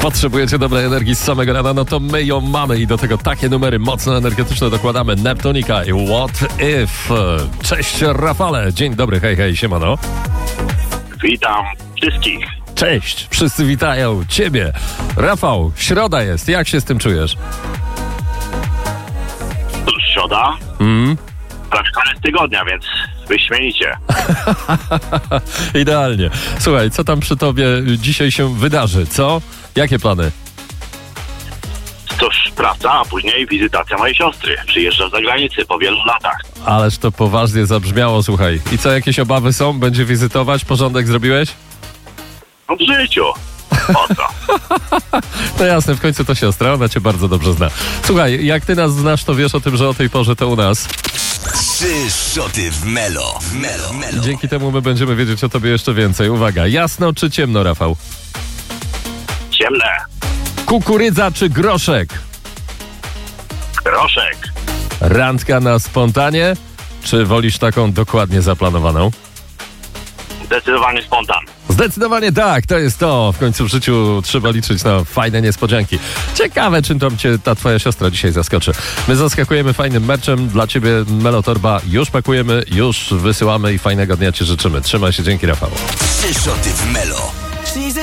Potrzebujecie dobrej energii z samego rana, no to my ją mamy i do tego takie numery mocno energetyczne dokładamy. Neptunika i What If. Cześć Rafale, dzień dobry, hej, siemano. Witam wszystkich. Cześć, wszyscy witają ciebie. Rafał, środa jest, jak się z tym czujesz? To już środa. Prawie koniec tygodnia, więc wyśmienicie. Idealnie. Słuchaj, co tam przy tobie dzisiaj się wydarzy, co? Jakie plany? Cóż, praca, a później wizytacja mojej siostry. Przyjeżdża z zagranicy po wielu latach. Ależ to poważnie zabrzmiało, słuchaj. I co, jakieś obawy są? Będzie wizytować? Porządek zrobiłeś? No w życiu. Po co? No jasne, w końcu to siostra, ona cię bardzo dobrze zna. Słuchaj, jak ty nas znasz, to wiesz o tym, że o tej porze to u nas. 3 szoty w Melo. Dzięki temu my będziemy wiedzieć o tobie jeszcze więcej. Uwaga, jasno czy ciemno, Rafał? Ciemne. Kukurydza czy groszek? Groszek. Randka na spontanie, czy wolisz taką dokładnie zaplanowaną? Zdecydowanie spontan. Zdecydowanie tak, to jest to. W końcu w życiu trzeba liczyć na fajne niespodzianki. Ciekawe, czym tam cię ta twoja siostra dzisiaj zaskoczy. My zaskakujemy fajnym merczem. Dla ciebie Melotorba już pakujemy, już wysyłamy i fajnego dnia ci życzymy. Trzymaj się, dzięki Rafał. 3 szoty w Melo.